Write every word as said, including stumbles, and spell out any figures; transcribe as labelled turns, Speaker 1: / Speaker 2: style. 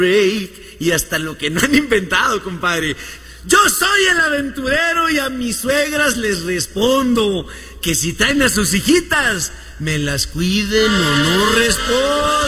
Speaker 1: break y hasta lo que no han inventado, compadre. Yo soy el aventurero y a mis suegras les respondo que si traen a sus hijitas, me las cuiden o no respondo.